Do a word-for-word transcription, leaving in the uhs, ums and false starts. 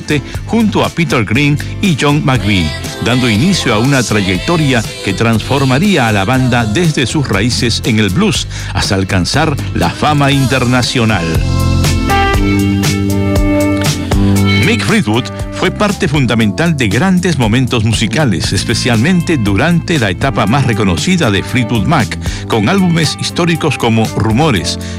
oeste junto a Peter Green y John McVie, dando inicio a una trayectoria que transformaría a la banda desde sus raíces en el blues hasta alcanzar la fama internacional. Mick Fleetwood fue parte fundamental de grandes momentos musicales, especialmente durante la etapa más reconocida de Fleetwood Mac, con álbumes históricos como Rumores,